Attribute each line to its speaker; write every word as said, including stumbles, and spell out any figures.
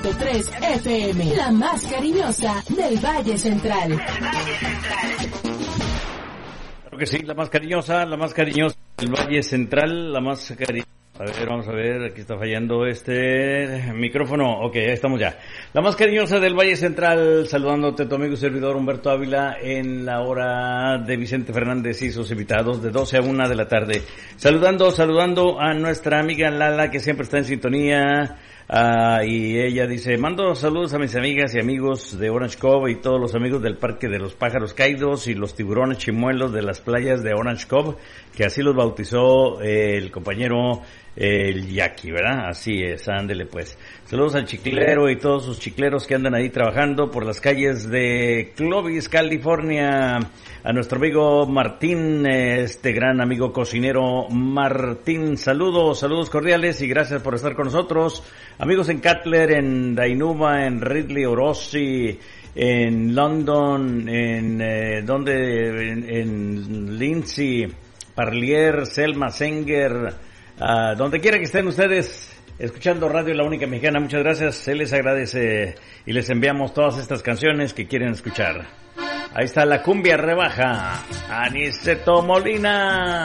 Speaker 1: tres F M, la más cariñosa del Valle Central.
Speaker 2: Claro que sí, la más cariñosa, la más cariñosa del Valle Central, la más cariñosa. A ver, vamos a ver, aquí está fallando este micrófono. Ok, ahí estamos ya. La más cariñosa del Valle Central, saludándote tu amigo y servidor Humberto Ávila en la hora de Vicente Fernández y sus invitados de doce a una de la tarde. Saludando, saludando a nuestra amiga Lala, que siempre está en sintonía. Uh, y ella dice, mando saludos a mis amigas y amigos de Orange Cove y todos los amigos del Parque de los Pájaros Caídos y los tiburones chimuelos de las playas de Orange Cove, que así los bautizó eh, el compañero eh, el Jackie, ¿verdad? Así es, ándele pues. Saludos al chiclero y todos sus chicleros que andan ahí trabajando por las calles de Clovis, California. A nuestro amigo Martín, este gran amigo cocinero Martín, saludos, saludos cordiales y gracias por estar con nosotros. Amigos en Cutler, en Dainuba, en Ridley, Orosi, en London, en eh, donde en, en Lindsay, Parlier, Selma, Sanger, uh, donde quiera que estén ustedes escuchando Radio La Única Mexicana, muchas gracias, se les agradece y les enviamos todas estas canciones que quieren escuchar. Ahí está la cumbia rebaja, Aniceto Molina.